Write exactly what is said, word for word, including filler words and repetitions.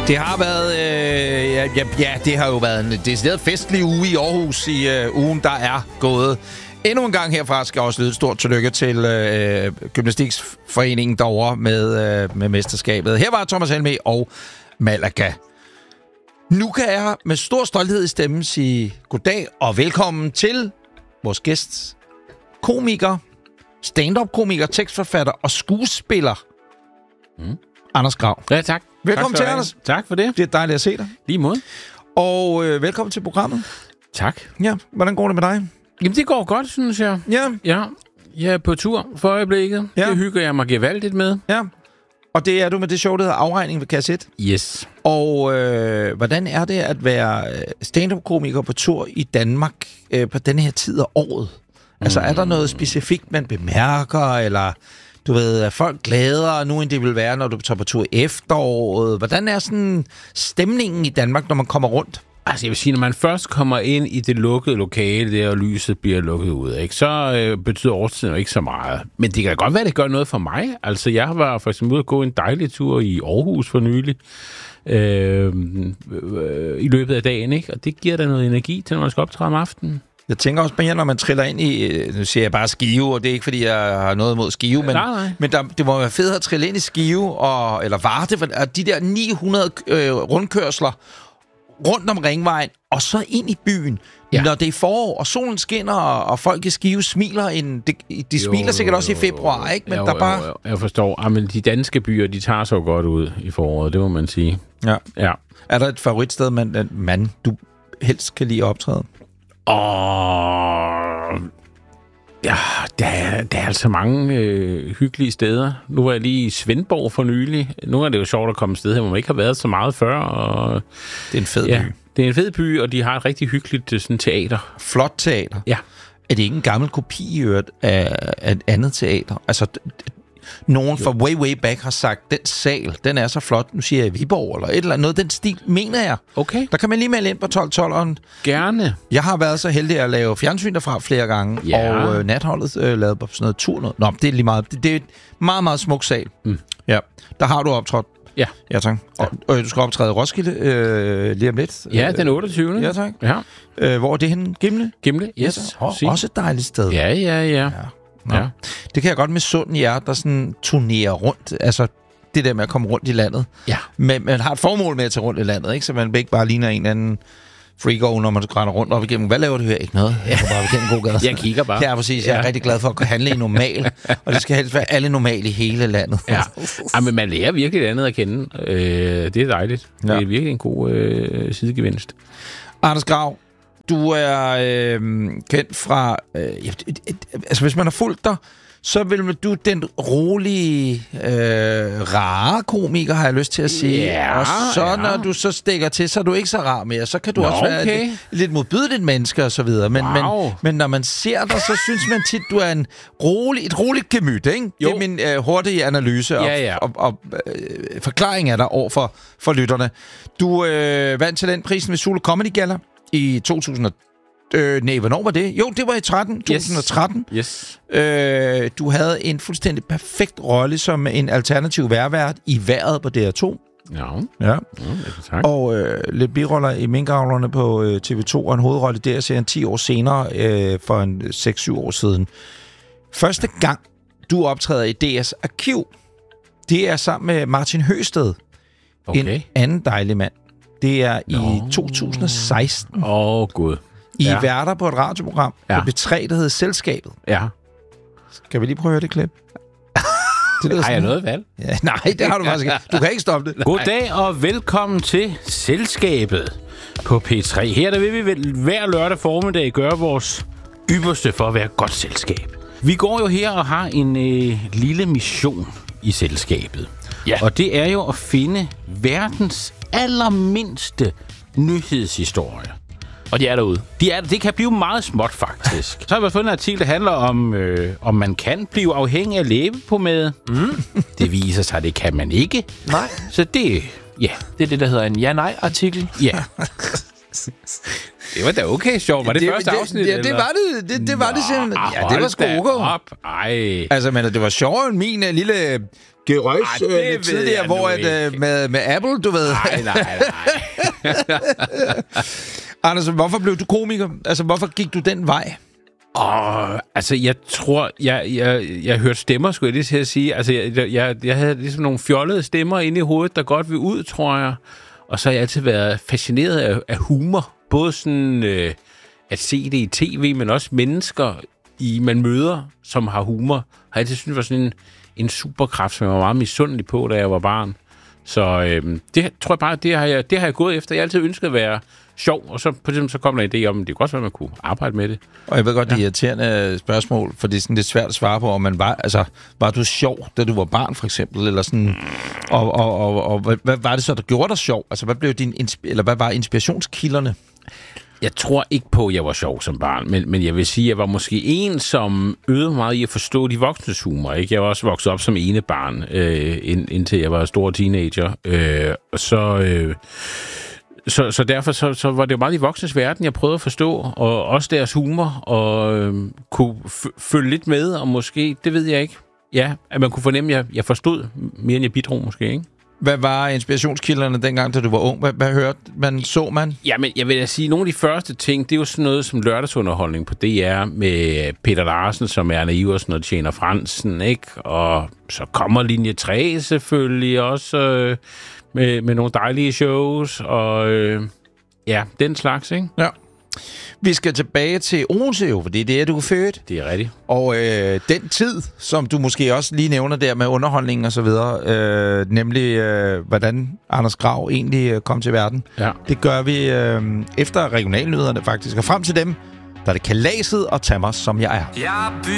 Det har været, øh, ja, ja, ja, det har jo været en decideret festlig uge i Aarhus i øh, ugen, der er gået. Endnu en gang herfra skal også lyde et stort tillykke til øh, Gymnastiksforeningen derovre med, øh, med mesterskabet. Her var Thomas Helmig og Malaga. Nu kan jeg med stor stolthed i stemmen sige goddag og velkommen til vores gæst, komiker, stand-up-komiker, tekstforfatter og skuespiller, mm. Anders Grav. Ja, tak. Velkommen tak til, Anders. Tak for det. Det er dejligt at se dig. Lige mod. Og øh, velkommen til programmet. Tak. Ja, hvordan går det med dig? Jamen, det går godt, synes jeg. Ja. Ja, jeg er på tur for øjeblikket. Ja. Det hygger jeg mig gevaldigt med. Ja. Og det er du med det show, der hedder Afregning ved Kasse et. Yes. Og øh, hvordan er det at være stand-up-komiker på tur i Danmark øh, på denne her tid af året? Altså, mm. er der noget specifikt, man bemærker, eller du ved, er folk gladere nu, end det vil være, når du tager på tur i efteråret? Hvordan er sådan stemningen i Danmark, når man kommer rundt? Altså, jeg vil sige, når man først kommer ind i det lukkede lokale, der og lyset bliver lukket ud, ikke, så øh, betyder årstiden jo ikke så meget. Men det kan godt være, det gør noget for mig. Altså, jeg var for eksempel ude at gå en dejlig tur i Aarhus for nylig, øh, øh, i løbet af dagen, ikke? Og det giver da noget energi til, når man skal optræde om aftenen. Jeg tænker også mere, når man triller ind i, nu siger jeg bare Skive, og det er ikke, fordi jeg har noget imod Skive, men, nej, nej. men der, det må være fedt at trille ind i Skive, og, eller Varde, for de der ni hundrede øh, rundkørsler rundt om Ringvejen, og så ind i byen, ja. Når det er forår, og solen skinner, og, og folk i Skive smiler. En, de de smiler jo, sikkert jo, også i februar, ikke? Men jo, der bare... jo, jo, jeg forstår. Ja, men de danske byer, de tager så godt ud i foråret, det må man sige. Ja. Ja. Er der et favoritsted, man, man du helst kan lide at optræde? Og ja, der er, der er altså mange øh, hyggelige steder. Nu var jeg lige i Svendborg for nylig. Nu er det jo sjovt at komme et sted her, hvor man ikke har været så meget før. Og det er en fed ja, by. Det er en fed by, og de har et rigtig hyggeligt sådan, teater. Flot teater. Ja. Er det ikke en gammel kopi af, af et andet teater? Altså, nogen fra way, way back har sagt, den sal, den er så flot. Nu siger jeg Viborg, eller et eller andet. Noget den stil, mener jeg. Okay. Der kan man lige melde ind på tolv tolveren. Gerne. Jeg har været så heldig at lave fjernsyn derfra flere gange, ja. Og øh, natholdet øh, lavede på sådan noget tur. Noget. Nå, det er lige meget. Det, det er et meget, meget smuk sal. Mm. Ja. Der har du optrådt. Ja. Ja, tak. Og, og du skal optræde i Roskilde øh, lige om lidt. Ja, den otteogtyvende Ja, tak. Ja. Øh, hvor er det henne? Gimle? Gimle, yes. Ja, også et dejligt sted. Ja, ja, ja. ja. Ja. Det kan jeg godt med sundt hjerte, der sådan turnerer rundt. Altså, det der med at komme rundt i landet. Ja. Men man har et formål med at tage rundt i landet, ikke? Så man ikke bare ligner en anden freak-over, når man render rundt op igennem. Hvad laver du her? Ikke noget. Jeg går bare igennem god gade. Jeg kigger bare. Ja, præcis. Jeg er ja. rigtig glad for at handle i normal. Og det skal helst være alle normale i hele landet. Ja. Ja, men man lærer virkelig det andet at kende. Øh, det er dejligt. Ja. Det er virkelig en god øh, sidegevinst. Anders Grav, du er øh, kendt fra... Øh, altså, hvis man har fulgt dig, så vil du den rolige, øh, rare komiker, har jeg lyst til at sige. Ja, og så ja. Når du så stikker til, så er du ikke så rar mere. Så kan du Nå, også være okay. lidt, lidt modbydeligt menneske og så videre. Men, wow. men, men når man ser dig, så synes man tit, du er en rolig, et roligt gemyt, ikke? Jo. Det er min øh, hurtige analyse og, ja, ja. og, og øh, forklaring af dig over for, for lytterne. Du øh, vandt talentprisen ved Zulu Comedy Gala i to tusind og Øh, nej, hvornår var det? Jo, det var i tretten, to tusind og tretten. Yes. Øh, du havde en fuldstændig perfekt rolle som en alternativ værvært i Vejret på D R to. Ja. Ja. ja tak. Og øh, lidt biroller i Minkavlerne på øh, T V to, og en hovedrolle der ser en ti år senere, øh, for en seks syv år siden. Første gang, du optræder i D R's arkiv, det er sammen med Martin Høsted. Okay. En anden dejlig mand. Det er i no. to tusind og seksten. Åh, oh, gud. I ja. er værter på et radioprogram ja. På B tre, der hedder Selskabet. Ja. Skal vi lige prøve at høre det klip? Det har jeg noget valg? Ja, nej, det har du faktisk ikke. Du kan ikke stoppe det. Goddag og velkommen til Selskabet på P tre. Her der vil vi hver lørdag formiddag gøre vores ypperste for at være et godt selskab. Vi går jo her og har en øh, lille mission i Selskabet. Ja. Og det er jo at finde verdens allermindste nyhedshistorie. Og de er derude. De er, det kan blive meget småt, faktisk. Så har vi fundet en artikel, der handler om, øh, om man kan blive afhængig af læbepomade. Mm. Det viser sig, at det kan man ikke. Nej. Så det, ja. Det er det, der hedder en ja-nej-artikel. Ja. Det var da okay sjovt. Var det, det første afsnit? Ja, det eller? var det. Det, det var Nå, det simpelthen. Ja, det var sgu okay. Ej. Altså, men det var sjovere end min uh, lille gerøs uh, lidt tidligere, hvor at, uh, med, med Apple, du ved. Nej, nej, nej. Anders, hvorfor blev du komiker? Altså, hvorfor gik du den vej? Åh, altså, jeg tror, jeg, jeg, jeg hørte stemmer, skulle jeg lige til at sige. Altså, jeg, jeg, jeg havde ligesom nogle fjollede stemmer inde i hovedet, der godt vil ud, tror jeg. Og så har jeg altid været fascineret af, af humor. Både sådan øh, at se det i tv, men også mennesker, i man møder, som har humor. Har jeg altid syntes var sådan en, en superkraft, som jeg var meget misundelig på, da jeg var barn. Så øh, det tror jeg bare, det har jeg, det har jeg gået efter. Jeg har altid ønsket at være sjov, og så på det så kom der en idé om, at det kunne også være, at man kunne arbejde med det. Og jeg ved godt, ja. Det er irriterende spørgsmål, for det er sådan lidt svært at svare på, om man var, altså, var du sjov, da du var barn, for eksempel, eller sådan, og, og, og, og hvad, hvad var det så, der gjorde dig sjov? Altså, hvad blev din, eller hvad var inspirationskilderne? Jeg tror ikke på, at jeg var sjov som barn, men, men jeg vil sige, at jeg var måske en, som øvede meget i at forstå de voksnes humor. Ikke? Jeg var også vokset op som ene barn, øh, ind, indtil jeg var stor teenager. Øh, og så... Øh, Så, så derfor så, så var det jo meget de voksnes verden, jeg prøvede at forstå, og også deres humor, og øh, kunne f- følge lidt med, og måske, det ved jeg ikke, ja, at man kunne fornemme, at jeg, jeg forstod mere, end jeg bidrog måske, ikke? Hvad var inspirationskilderne dengang, da du var ung? Hvad, hvad hørte man, så man? Jamen, jeg vil da sige, nogle af de første ting, det er jo sådan noget som lørdagsunderholdning på D R med Peter Larsen, som er Iversen og Tjener Fransen, ikke? Og så kommer linje tre selvfølgelig også... Øh, Med, med nogle dejlige shows, og øh, ja, den slags, ikke? Ja. Vi skal tilbage til Odense jo, fordi det er du er født. Det er rigtigt. Og øh, den tid, som du måske også lige nævner der med underholdning og så videre, øh, nemlig øh, hvordan Anders Grav egentlig øh, kom til verden, ja. Det gør vi øh, efter regionalnyhederne faktisk. Og frem til dem, der er det kalaset og Tammers, som jeg er. Jeg